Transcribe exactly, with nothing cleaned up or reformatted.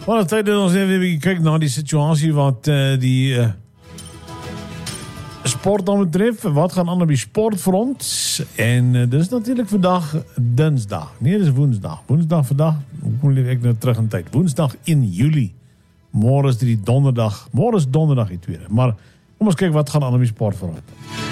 Maar dat tijd dat ons even weer kijken naar die situatie wat uh, die uh, sport dan betreft. Wat gaan aan op die sportfront? En uh, dat is natuurlijk vandaag dinsdag. Nee, dat is woensdag. Woensdag vandaag, hoe kom ik nou terug in tijd? Woensdag in juli. Morgen is die donderdag. Morgen is donderdag die tweede. Maar kom eens kijken wat gaan aan op die sportfront.